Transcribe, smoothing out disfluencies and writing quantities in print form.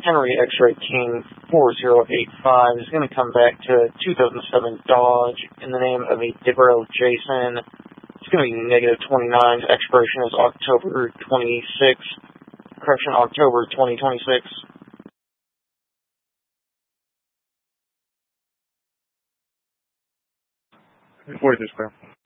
Henry X-Ray King 4085 is going to come back to 2007 Dodge in the name of a Dibro Jason. It's going to be negative 29. Expiration is October 2026. 40 is clear.